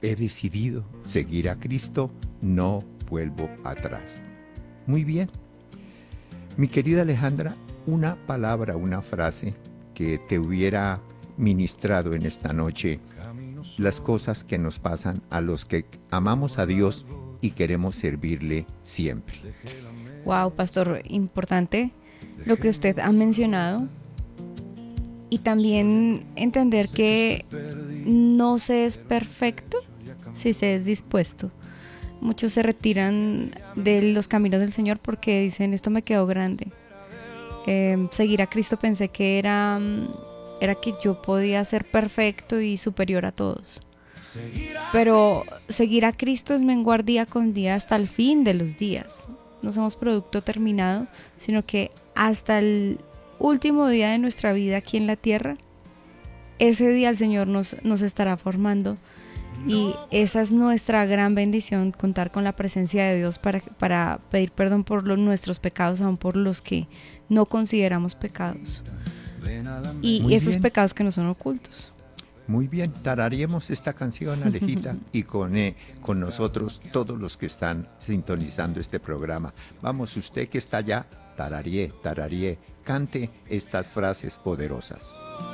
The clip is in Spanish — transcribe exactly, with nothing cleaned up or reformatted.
he decidido seguir a Cristo, no vuelvo atrás. Muy bien. Mi querida Alejandra, una palabra, una frase que te hubiera ministrado en esta noche las cosas que nos pasan a los que amamos a Dios y queremos servirle siempre. Wow, pastor, importante lo que usted ha mencionado. Y también entender que no se es perfecto si se es dispuesto. Muchos se retiran de los caminos del Señor porque dicen, esto me quedó grande. Eh, seguir a Cristo pensé que era, era que yo podía ser perfecto y superior a todos. Pero seguir a Cristo es menguar día con día hasta el fin de los días. No somos producto terminado, sino que hasta el último día de nuestra vida aquí en la tierra, ese día el Señor nos, nos estará formando, y esa es nuestra gran bendición, contar con la presencia de Dios para, para pedir perdón por los, nuestros pecados, aun por los que no consideramos pecados, y, y esos pecados que no son ocultos. Muy bien, tararíamos esta canción, Alejita, y con, eh, con nosotros todos los que están sintonizando este programa. Vamos, usted que está allá, tararie, tararie, cante estas frases poderosas.